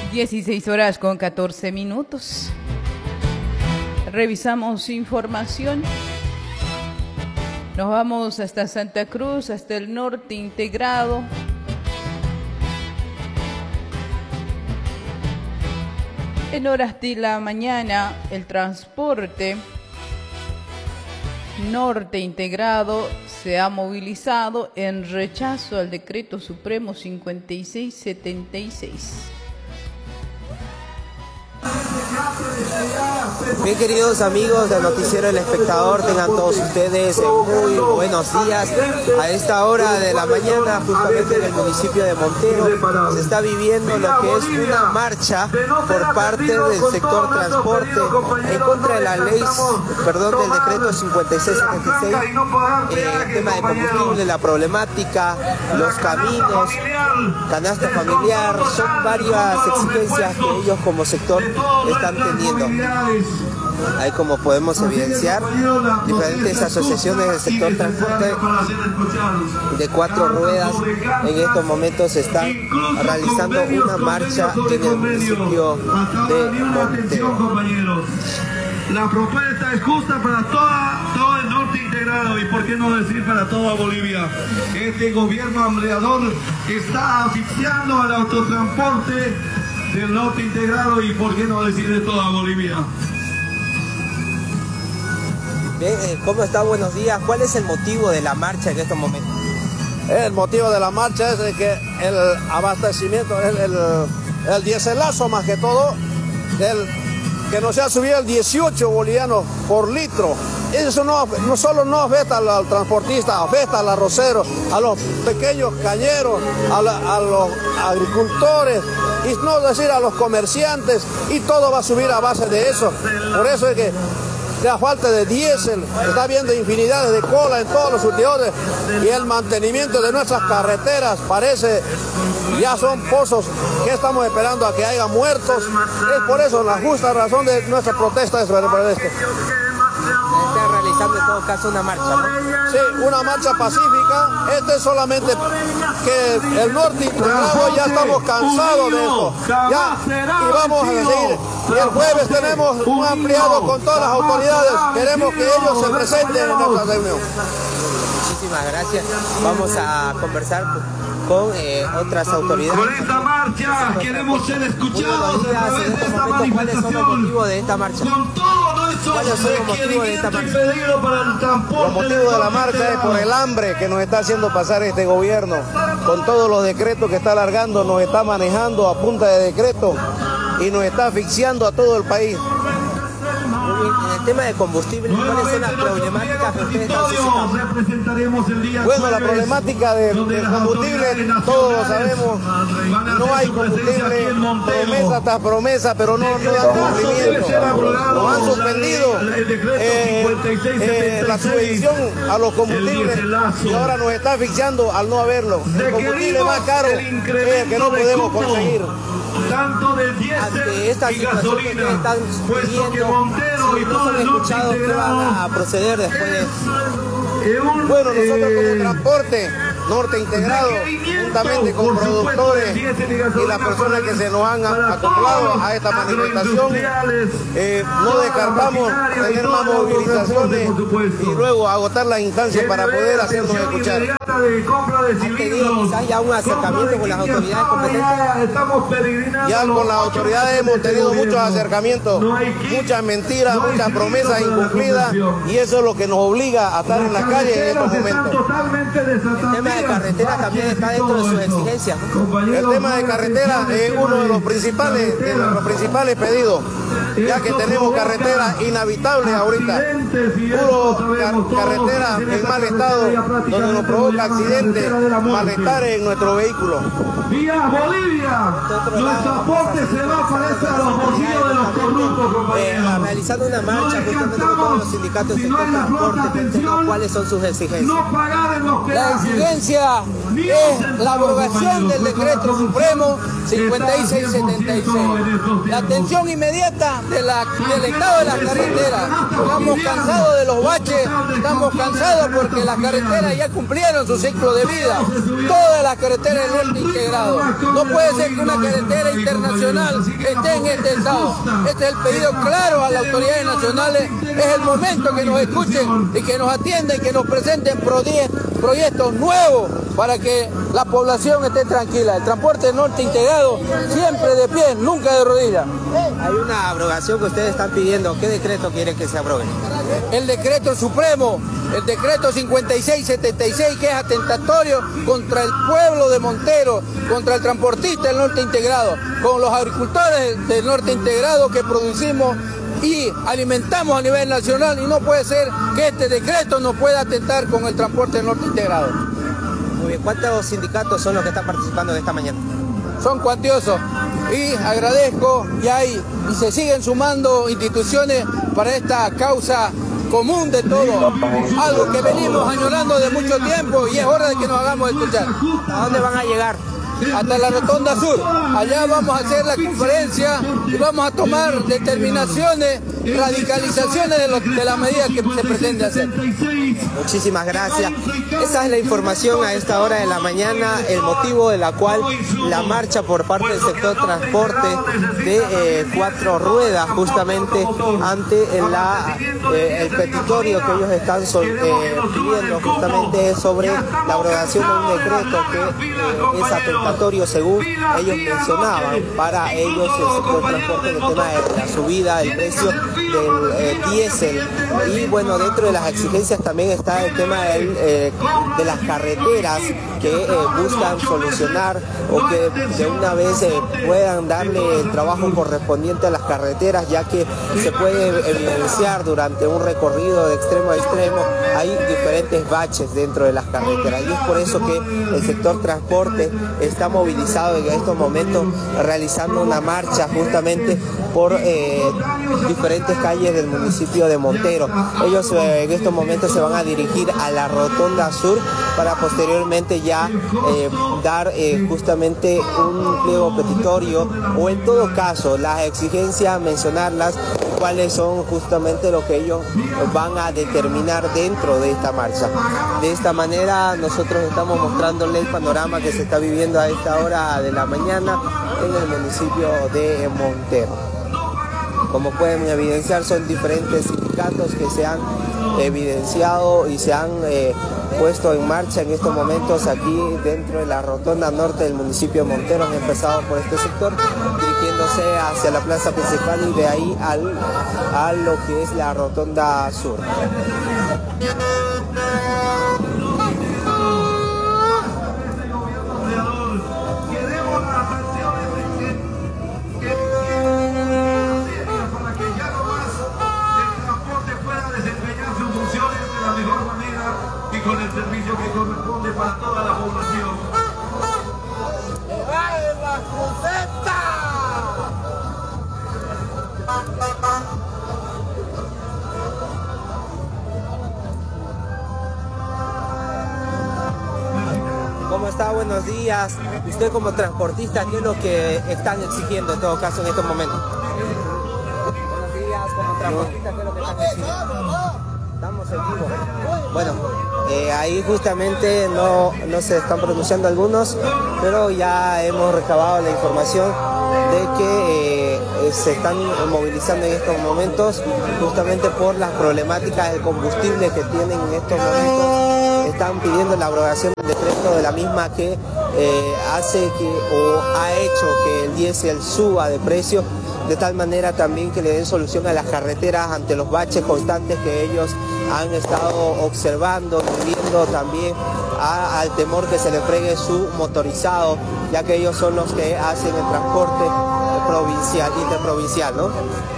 16:14. Revisamos información. Nos vamos hasta Santa Cruz, hasta el norte integrado. En horas de la mañana, el transporte norte integrado se ha movilizado en rechazo al decreto supremo 5676. Bien, queridos amigos del noticiero El Espectador, tengan todos ustedes muy buenos días. A esta hora de la mañana, justamente en el municipio de Montero, se está viviendo lo que es una marcha por parte del sector transporte en contra de la ley, del decreto 5676, el tema de combustible, la problemática, los caminos, canasta familiar, son varias exigencias que ellos como sector están teniendo. Ahí, como podemos evidenciar, diferentes asociaciones del sector transporte de 4 ruedas en estos momentos están realizando una marcha en el municipio de Montero. La propuesta es justa para todo el norte integrado y por qué no decir para toda Bolivia. Este gobierno hambreador está asfixiando al autotransporte del norte integrado y por qué no decir de toda Bolivia. Bien, ¿cómo está? Buenos días. ¿Cuál es el motivo de la marcha en estos momentos? El motivo de la marcha es que el abastecimiento, el diéselazo más que todo, que no se ha subido el 18 bolivianos por litro. Eso no solo no afecta al transportista, afecta al arrocero, a los pequeños cañeros, a los agricultores, y no decir a los comerciantes, y todo va a subir a base de eso. Por eso es que la falta de diésel, está habiendo infinidades de cola en todos los surtidores, y el mantenimiento de nuestras carreteras parece, ya son pozos que estamos esperando a que haya muertos. Es por eso la justa razón de nuestra protesta es por esto. Está realizando en todo caso una marcha, ¿no? Sí, una marcha pacífica. Este es solamente que el norte integrado ya estamos cansados de esto. Ya, y vamos a seguir. Y el jueves tenemos un ampliado con todas las autoridades. Queremos que ellos se presenten en nuestra reunión. Muchísimas gracias. Vamos a conversar con otras autoridades. Con esta marcha queremos ser escuchados a través de esta manifestación. ¿Cuáles son los motivos de esta marcha? Con todo nuestro requerimiento y pedido para el transporte. Los motivos de la marcha es por el hambre que nos está haciendo pasar este gobierno. Con todos los decretos que está alargando, nos está manejando a punta de decreto y nos está asfixiando a todo el país. En el tema de combustible, ¿cuáles son las problemáticas que ustedes están suscitando? Bueno, la problemática del combustible, todos lo sabemos, no hay combustible, promesa tras promesa, pero no dan cumplimiento. Nos han suspendido la subvención a los combustibles y ahora nos está asfixiando al no haberlo. El combustible más caro es el que no podemos conseguir. Tanto del diésel y gasolina, puesto que Montero y todo el norte integrado a proceder después de... Bueno, nosotros como transporte norte integrado, juntamente con productores y las personas que se nos han acoplado a esta manifestación, no descartamos tener más movilizaciones y luego agotar las instancias para poder hacernos escuchar. ¿Quizás ya un acercamiento con las autoridades competentes? Ya con las autoridades hemos tenido muchos acercamientos, muchas mentiras, muchas promesas incumplidas, y eso es lo que nos obliga a estar en la calle en estos momentos. El tema de carretera también está dentro de sus exigencias, ¿no? El tema de carretera es uno de los principales pedidos, ya que tenemos carreteras inhabitables ahorita, carreteras en mal estado, donde nos provoca accidentes, malestares en nuestro vehículo. ¡Vía Bolivia! Nuestro aporte se va para los bolsillos de los corruptos, compañeros. Realizando una marcha justamente con todos los sindicatos del sector transporte, ¿cuáles son sus exigencias? No pagar en los La exigencia es la abrogación del decreto supremo 5676. La atención inmediata del estado de las carreteras. Estamos cansados de los baches, estamos cansados porque las carreteras ya cumplieron su ciclo de vida. Todas las carreteras del norte integrado. No puede ser que una carretera internacional esté en este estado. Este es el pedido claro a las autoridades nacionales. Es el momento que nos escuchen y que nos atiendan y que nos presenten proyectos nuevos para que la población esté tranquila. El transporte norte integrado siempre de pie, nunca de rodillas. Hay una abrogación que ustedes están pidiendo. ¿Qué decreto quieren que se abrogue? El decreto supremo, el decreto 5676, que es atentatorio contra el pueblo de Montero, contra el transportista del norte integrado, con los agricultores del norte integrado que producimos y alimentamos a nivel nacional, y no puede ser que este decreto no pueda atentar con el transporte del norte integrado. Muy bien, ¿cuántos sindicatos son los que están participando de esta mañana? Son cuantiosos y agradezco y se siguen sumando instituciones para esta causa común de todo, algo que venimos añorando de mucho tiempo y es hora de que nos hagamos escuchar. ¿A dónde van a llegar? Hasta la Rotonda Sur. Allá vamos a hacer la conferencia y vamos a tomar determinaciones, radicalizaciones de las medidas que se pretende hacer. Muchísimas gracias. Esa es la información a esta hora de la mañana, el motivo de la cual la marcha por parte del sector transporte de 4 ruedas, justamente ante el petitorio que ellos están pidiendo, justamente sobre la abrogación de un decreto que es atentatorio según ellos mencionaban. Para ellos el sector transporte, el tema de la subida del precio del diésel, y bueno, dentro de las exigencias también está el tema de las carreteras que buscan solucionar o que de una vez puedan darle el trabajo correspondiente a las carreteras, ya que se puede evidenciar durante un recorrido de extremo a extremo hay diferentes baches dentro de las carreteras, y es por eso que el sector transporte está movilizado en estos momentos realizando una marcha justamente por diferentes calles del municipio de Montero. Ellos en estos momentos se van a dirigir a la Rotonda Sur para posteriormente ya dar justamente un pliego petitorio, o en todo caso las exigencias, mencionarlas, cuáles son justamente lo que ellos van a determinar dentro de esta marcha. De esta manera nosotros estamos mostrándoles el panorama que se está viviendo a esta hora de la mañana en el municipio de Montero. Como pueden evidenciar, son diferentes sindicatos que se han evidenciado y se han puesto en marcha en estos momentos aquí dentro de la Rotonda Norte del municipio de Montero. Han empezado por este sector, dirigiéndose hacia la plaza principal y de ahí a lo que es la Rotonda Sur. Con el servicio que corresponde para toda la población. ¡La cruceta! ¿Cómo está? Buenos días. Usted como transportista, ¿qué es lo que están exigiendo en todo caso en estos momentos? Buenos días, como transportista, ¿qué es lo que están exigiendo? Estamos en vivo. Bueno, ahí justamente no se están pronunciando algunos, pero ya hemos recabado la información de que se están movilizando en estos momentos justamente por las problemáticas del combustible que tienen en estos momentos. Están pidiendo la abrogación del decreto de la misma que hace que o ha hecho que el diésel suba de precio, de tal manera también que le den solución a las carreteras ante los baches constantes que ellos han estado observando, viviendo también al temor que se le fregue su motorizado, ya que ellos son los que hacen el transporte provincial, interprovincial, ¿no?